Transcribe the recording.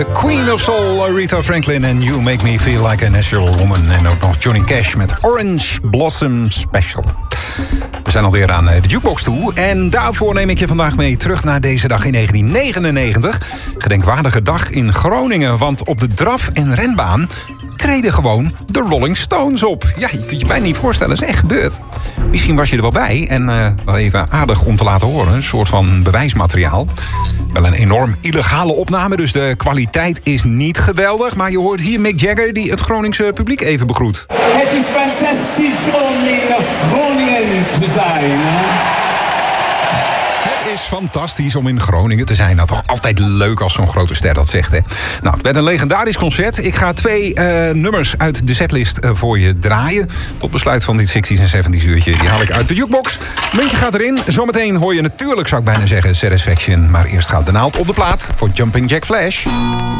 The Queen of Soul, Aretha Franklin en You Make Me Feel Like a Natural Woman. En ook nog Johnny Cash met Orange Blossom Special. We zijn alweer aan de jukebox toe. En daarvoor neem ik je vandaag mee terug naar deze dag in 1999. Gedenkwaardige dag in Groningen. Want op de draf- en renbaan treden gewoon de Rolling Stones op. Ja, je kunt je bijna niet voorstellen, dat is echt gebeurd. Misschien was je er wel bij en wel even aardig om te laten horen. Een soort van bewijsmateriaal. Wel een enorm illegale opname, dus de kwaliteit is niet geweldig. Maar je hoort hier Mick Jagger die het Groningse publiek even begroet. Het is fantastisch om in Groningen te zijn. Het is fantastisch om in Groningen te zijn. Nou, toch altijd leuk als zo'n grote ster dat zegt, hè. Nou, het werd een legendarisch concert. Ik ga 2 nummers uit de setlist voor je draaien. Tot besluit van dit 60s en 70s uurtje. Die haal ik uit de jukebox. Muntje gaat erin. Zometeen hoor je natuurlijk, zou ik bijna zeggen, Satisfaction. Maar eerst gaat de naald op de plaat voor Jumping Jack Flash.